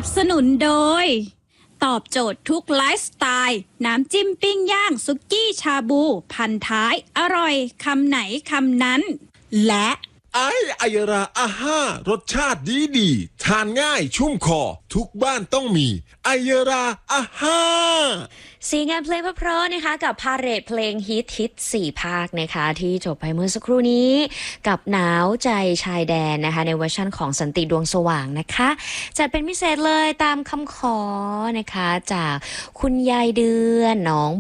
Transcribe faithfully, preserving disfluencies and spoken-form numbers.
บสนุนโดยตอบโจทย์ทุกไลฟ์สไตล์น้ำจิ้มปิ้งย่างซุกี้ชาบูพันท้ายอร่อยคำไหนคำนั้นและไอไอยราอาห้ารสชาติดีดีทานง่ายชุ่มคอทุกบ้านต้องมีไอยราอาห้าสีงานเพลงเพราะๆนะคะกับพาเหรดเพลงฮิตฮิตสี่ภาคนะคะที่จบไปเมื่อสักครู่นี้กับหนาวใจชายแดนนะคะในเวอร์ชั่นของสันติดวงสว่างนะคะจัดเป็นพิเศษเลยตามคำขอนะคะจากคุณยายเดือนน้อง